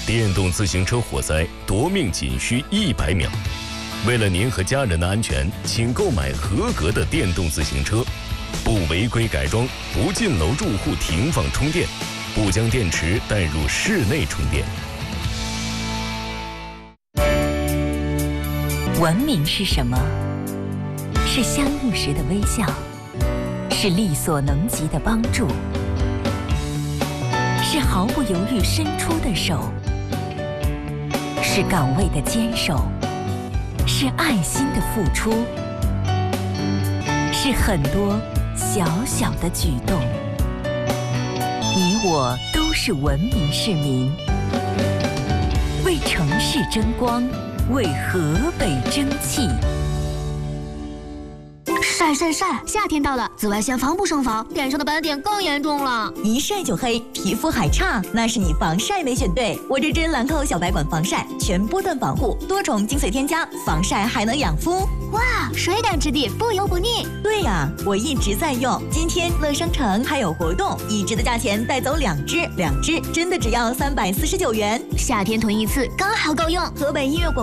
电动自行车火灾夺命仅需100秒。为了您和家人的安全，请购买合格的电动自行车，不违规改装，不进楼住户停放充电，不将电池带入室内充电。 文明是什么？是相遇时的微笑，是力所能及的帮助，是毫不犹豫伸出的手，是岗位的坚守，是爱心的付出，是很多小小的举动。你我都是文明市民，为城市争光，为河北争气。 晒晒晒！夏天到了，紫外线防不胜防，脸上的斑点更严重了。 一晒就黑，皮肤还差，那是你防晒没选对。我这支兰蔻小白管防晒，全波段防护，多重精髓添加，防晒还能养肤。 哇，水感质地，不油不腻。 对呀，我一直在用。今天乐商城还有活动，1支的价钱带走2支，2支真的只要349元。 夏天囤一次刚好够用。 河北音乐广